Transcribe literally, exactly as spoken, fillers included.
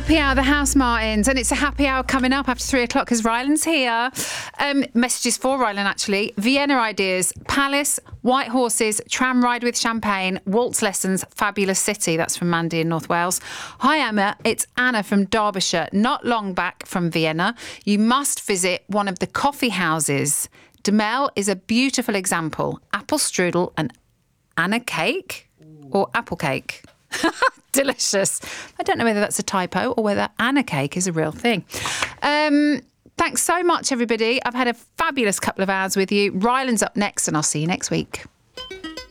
Happy hour, the House Martins, and it's a happy hour coming up after three o'clock because Ryland's here. Um, messages for Ryland, actually. Vienna ideas, Palace, White Horses, tram ride with champagne, waltz lessons, fabulous city. That's from Mandy in North Wales. Hi, Emma. It's Anna from Derbyshire, not long back from Vienna. You must visit one of the coffee houses. Demel is a beautiful example. Apple strudel and Anna cake or apple cake. Delicious. I don't know whether that's a typo or whether Anna cake is a real thing. Um, thanks so much, everybody. I've had a fabulous couple of hours with you. Ryland's up next, and I'll see you next week.